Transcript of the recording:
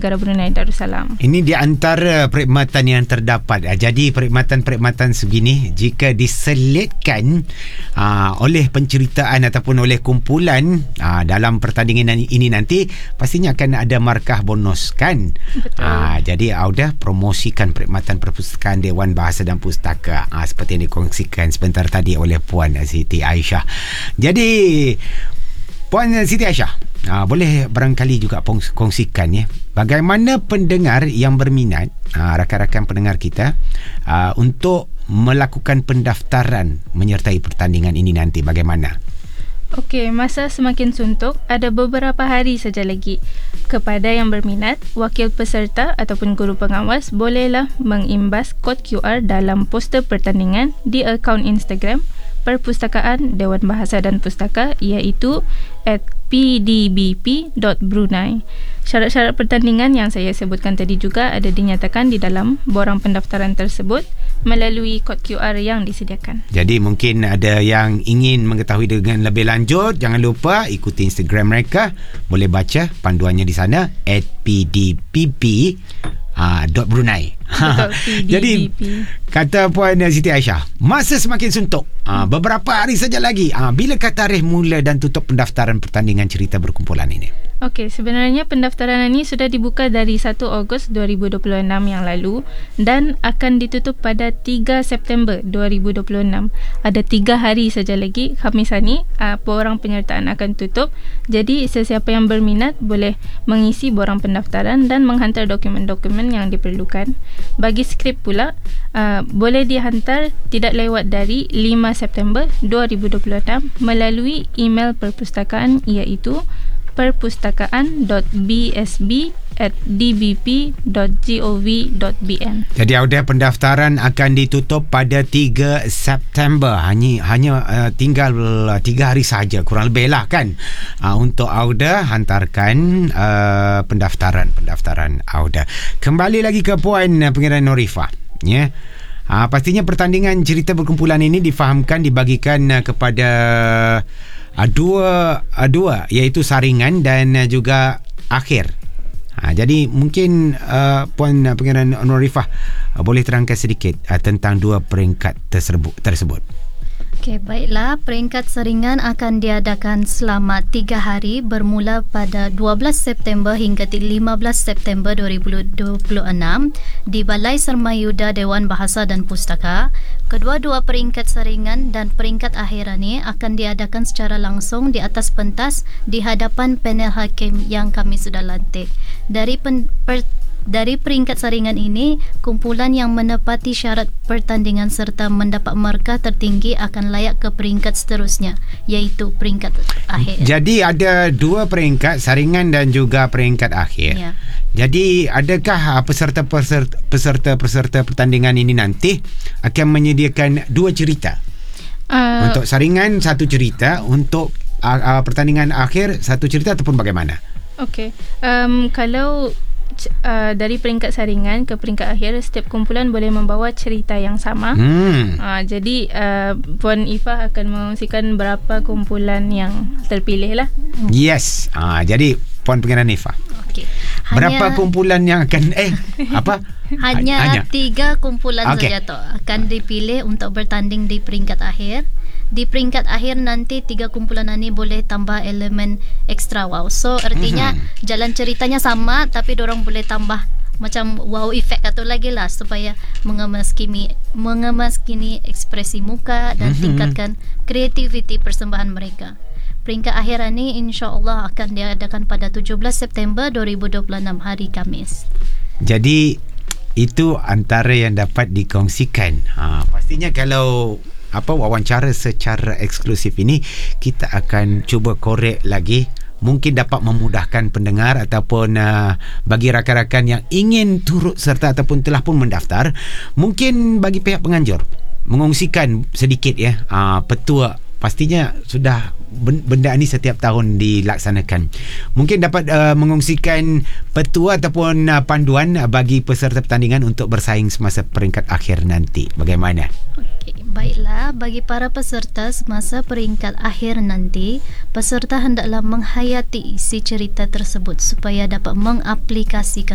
Negara Brunei Darussalam. Ini di antara perkhidmatan yang terdapat. Jadi perkhidmatan-perkhidmatan segini jika diselitkan oleh penceritaan ataupun oleh kumpulan dalam pertandingan ini nanti, pastinya akan ada markah bonus kan. Betul. Jadi Auda promosikan perkhidmatan perpustakaan Dewan Bahasa dan Pustaka seperti yang dikongsikan sebentar tadi oleh Puan Siti Aisyah. Jadi Puan Siti Aisyah, boleh barangkali juga kongsikan ya, bagaimana pendengar yang berminat, rakan-rakan pendengar kita, untuk melakukan pendaftaran menyertai pertandingan ini nanti, bagaimana? Okey, masa semakin suntuk, ada beberapa hari saja lagi. Kepada yang berminat, wakil peserta ataupun guru pengawas bolehlah mengimbas kod QR dalam poster pertandingan di akaun Instagram Perpustakaan Dewan Bahasa dan Pustaka, iaitu @pdbp.brunei. Syarat-syarat pertandingan yang saya sebutkan tadi juga ada dinyatakan di dalam borang pendaftaran tersebut melalui kod QR yang disediakan. Jadi mungkin ada yang ingin mengetahui dengan lebih lanjut, jangan lupa ikuti Instagram mereka, boleh baca panduannya di sana @pdbp.brunei. Jadi kata Puan Siti Aisyah, masa semakin suntuk, beberapa hari saja lagi. Bilakah tarikh mula dan tutup pendaftaran pertandingan cerita berkumpulan ini? Okey, sebenarnya pendaftaran ini sudah dibuka dari 1 Ogos 2026 yang lalu dan akan ditutup pada 3 September 2026. Ada 3 hari saja lagi. Khamis ni borang penyertaan akan tutup. Jadi sesiapa yang berminat boleh mengisi borang pendaftaran dan menghantar dokumen-dokumen yang diperlukan. Bagi skrip pula, boleh dihantar tidak lewat dari 5 September 2026 melalui email perpustakaan, iaitu perpustakaan.bsb@dbp.gov.bn. Jadi Auda, pendaftaran akan ditutup pada 3 September. Hanya tinggal 3 hari saja, kurang lebih lah kan, untuk Auda hantarkan pendaftaran Auda. Kembali lagi ke Puan Pangeran Norifah, ya. Pastinya pertandingan cerita berkumpulan ini difahamkan dibagikan kepada dua, iaitu saringan dan juga akhir. Jadi mungkin Puan Pangeran Norifah boleh terangkan sedikit tentang dua peringkat tersebut. Okey, baiklah. Peringkat saringan akan diadakan selama 3 hari bermula pada 12 September hingga 15 September 2026 di Balai Sarmayuda Dewan Bahasa dan Pustaka. Kedua-dua peringkat saringan dan peringkat akhir ini akan diadakan secara langsung di atas pentas di hadapan panel hakim yang kami sudah lantik. Dari peringkat saringan ini, kumpulan yang menepati syarat pertandingan serta mendapat markah tertinggi akan layak ke peringkat seterusnya, iaitu peringkat akhir. Jadi ada 2 peringkat, saringan dan juga peringkat akhir. Ya. Jadi adakah peserta pertandingan ini nanti akan menyediakan 2 cerita? Untuk saringan 1 cerita, untuk pertandingan akhir 1 cerita, ataupun bagaimana? Okey, kalau dari peringkat saringan ke peringkat akhir, setiap kumpulan boleh membawa cerita yang sama. Jadi Puan Ifah akan mengongsikan berapa kumpulan yang terpilih lah. Yes. Jadi Puan Pangeran Ifah, Okey. berapa kumpulan yang akan Hanya 3 kumpulan saja akan dipilih untuk bertanding di peringkat akhir. Di peringkat akhir nanti 3 kumpulan ini boleh tambah elemen extra wow. So artinya jalan ceritanya sama, tapi dorang boleh tambah macam wow effect atau lagi lah, supaya mengemaskini ekspresi muka dan tingkatkan kreativiti persembahan mereka. Peringkat akhir ini insya-Allah akan diadakan pada 17 September 2026 hari Khamis. Jadi itu antara yang dapat dikongsikan. Pastinya kalau wawancara secara eksklusif ini, kita akan cuba korek lagi, mungkin dapat memudahkan pendengar ataupun bagi rakan-rakan yang ingin turut serta ataupun telah pun mendaftar, mungkin bagi pihak penganjur mengongsikan sedikit ya petua. Pastinya sudah benda ini setiap tahun dilaksanakan. Mungkin dapat mengongsikan petua ataupun panduan bagi peserta pertandingan untuk bersaing semasa peringkat akhir nanti. Bagaimana? Okey, baiklah. Bagi para peserta semasa peringkat akhir nanti, peserta hendaklah menghayati isi cerita tersebut supaya dapat mengaplikasikan